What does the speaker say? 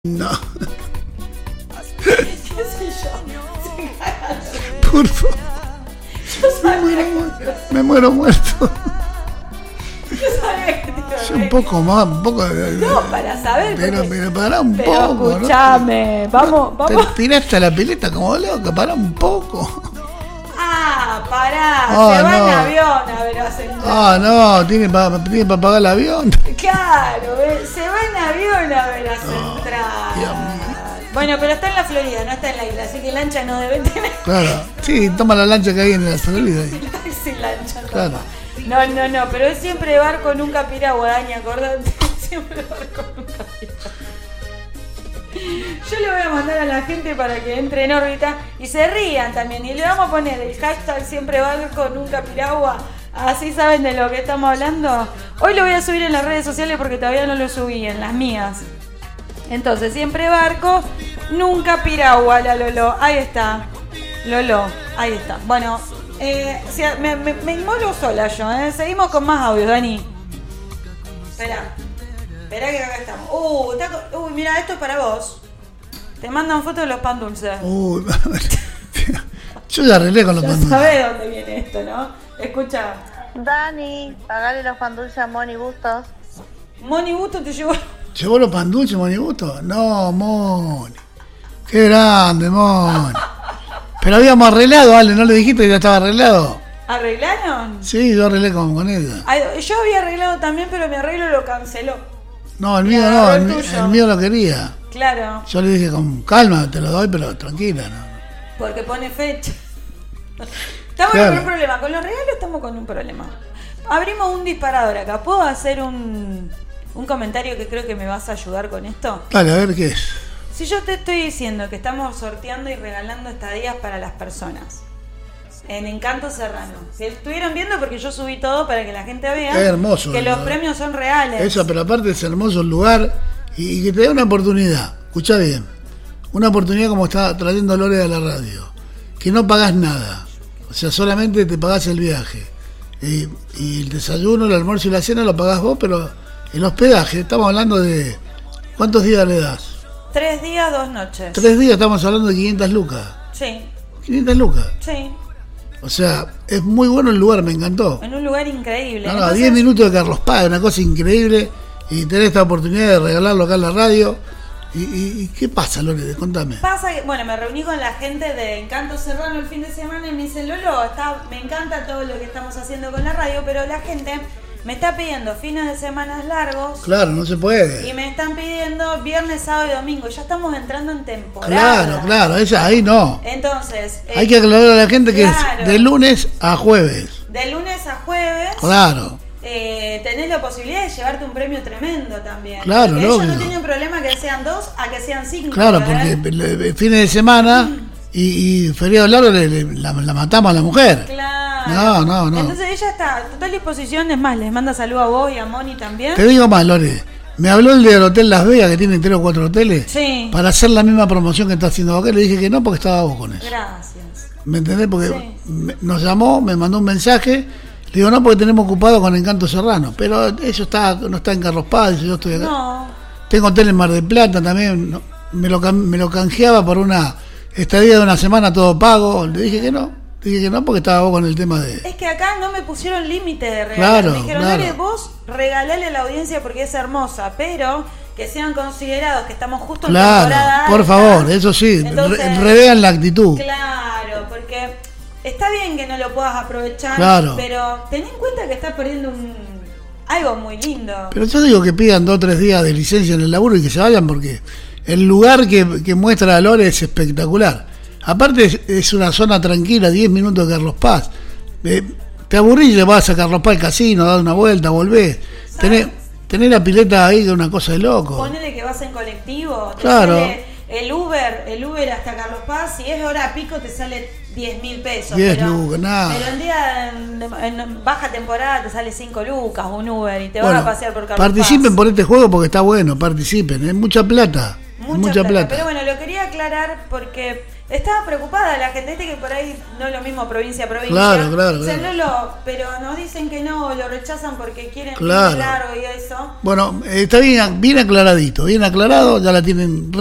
No. ¿Qué sé yo? Por favor. Me muero muerto. Yo sabía que te iba a Un poco más, un poco. No, para saber. Pero pará un pero poco. Escuchame, ¿no? vamos. Te tiraste a la pileta como loca, pará un poco. Ah, pará. Ah, se va no. en avión a ver a Central. Ah, no, tiene para pagar el avión. Claro, se va en avión a ver a Central. Dios mío. Bueno, pero está en la Florida, no está en la isla, así que lancha no debe tener. Claro, sí, toma la lancha que hay en la Florida. El taxi lancha. Claro. No, pero es siempre barco, nunca piragua, Dani, acordate. Siempre barco, nunca piragua. Yo le voy a mandar a la gente para que entre en órbita y se rían también. Y le vamos a poner el hashtag siempre barco, nunca piragua. Así saben de lo que estamos hablando. Hoy lo voy a subir en las redes sociales porque todavía no lo subí, en las mías. Entonces, siempre barco, nunca piragua, la Lolo. Ahí está. Lolo, ahí está. Bueno, me inmolo sola yo, ¿eh? Seguimos con más audios, Dani. Espera que acá estamos. Uy, mira, esto es para vos. Te mandan fotos de los pan dulces. Uy, yo ya arreglé con los pan Ya dulces. sabés dónde viene esto, ¿no? Escucha. Dani, pagale los pan dulces a Moni Bustos. Moni Gusto te llevó. ¿Llevó los pan dulces, Moni Gusto? No, Moni. Qué grande, Moni. Pero habíamos arreglado, Ale, ¿no le dijiste que ya estaba arreglado? ¿Arreglaron? Sí, yo arreglé con ella. Ay, yo había arreglado también, pero mi arreglo lo canceló. No, el mío Ya, no, el el tuyo. mío lo quería. Claro, Yo le dije con calma, te lo doy, pero tranquila, ¿no? porque pone fecha. Estamos Claro. con un problema. Con los regalos estamos con un problema. Abrimos un disparador acá. ¿Puedo hacer un comentario que creo que me vas a ayudar con esto? Dale, a ver qué es. Si yo te estoy diciendo que estamos sorteando y regalando estadías para las personas en Encanto Serrano, si estuvieron viendo, porque yo subí todo para que la gente vea Es hermoso, que los ¿no? premios son reales. Eso, pero aparte es hermoso el lugar y que te da una oportunidad. Escuchá bien. Una oportunidad como está trayendo Lore a la radio. Que no pagás nada. O sea, solamente te pagás el viaje. Y el desayuno, el almuerzo y la cena lo pagás vos, pero el hospedaje, estamos hablando de... ¿Cuántos días le das? 3 días, 2 noches. 3 días, estamos hablando de 500 lucas. Sí, 500 lucas. sí. O sea, es muy bueno el lugar, me encantó. En un lugar increíble. No, Entonces, 10 minutos de Carlos Paz, una cosa increíble. Y tener esta oportunidad de regalarlo acá en la radio. ¿Y qué pasa, Lore? Contame. pasa que, bueno, me reuní con la gente de Encanto Serrano el fin de semana y me dicen, Lolo, me encanta todo lo que estamos haciendo con la radio, pero la gente me está pidiendo fines de semana largos Claro, no se y puede. me están pidiendo viernes, sábado y domingo. Ya estamos entrando en temporada. Claro, esa, ahí no. Entonces, Hay que aclarar a la gente que claro. es de lunes a jueves. de lunes a jueves Claro. tenés la posibilidad de llevarte un premio tremendo también. Claro, porque ellos lógico. no tienen problema que sean 2 a que sean 5. Claro, porque fines de semana y feriado largo la matamos a la mujer. Claro. No. Entonces ella está a total disposición, es más, les manda saludos a vos y a Moni también. Te digo más, Lore. Me habló el del Hotel Las Vegas, que tiene 3 o 4 hoteles, Sí. para hacer la misma promoción que está haciendo acá. Le dije que no, porque estaba vos con eso. Gracias. ¿Me entendés? Porque Sí. nos llamó, me mandó un mensaje. Le digo, no, porque tenemos ocupado con Encanto Serrano. Pero eso no está en Carlos Paz, yo estoy acá. No, Tengo hotel en Mar del Plata también. Me lo canjeaba por una estadía de una semana todo pago. Le dije que no. Porque estaba vos con el tema de... es que acá no me pusieron límite de regalar. Claro, Me dijeron, claro. Lore, vos regalale a la audiencia porque es hermosa, pero que sean considerados que estamos justo en temporada Claro, por alta. favor, eso sí, Entonces, revean la actitud. Claro, porque está bien que no lo puedas aprovechar, Claro. pero ten en cuenta que estás perdiendo algo muy lindo. Pero yo digo que pidan 2 o 3 días de licencia en el laburo y que se vayan, porque el lugar que muestra a Lore es espectacular. Aparte es una zona tranquila, 10 minutos de Carlos Paz. Te aburrís, le vas a Carlos Paz al casino, das una vuelta, volvés. Tenés la pileta ahí, que es una cosa de loco. Ponele que vas en colectivo, te Claro. sale el Uber hasta Carlos Paz, si es hora pico te sale 10.000 pesos. 10 pero, lucas, nada. Pero en baja temporada te sale 5 lucas un Uber y te Bueno, vas a pasear por Carlos participen Paz. por este juego porque está bueno, participen. Es mucha plata. Mucha plata. Pero bueno, lo quería aclarar porque Estaba preocupada la gente, que por ahí no es lo mismo provincia a provincia. Claro. O sea, pero nos dicen que no, lo rechazan porque quieren Claro. largo y eso. Bueno, está bien aclaradito, bien aclarado, ya la tienen